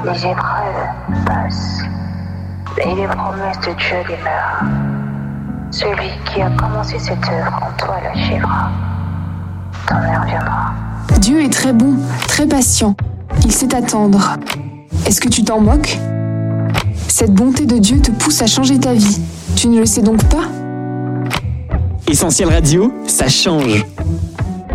Les épreuves passent et les promesses de Dieu demeurent. Celui qui a commencé cette œuvre en toi l'achèvera. Ton heure viendra. Dieu est très bon, très patient. Il sait attendre. Est-ce que tu t'en moques ? Cette bonté de Dieu te pousse à changer ta vie. Tu ne le sais donc pas ? Essentiel Radio, ça change.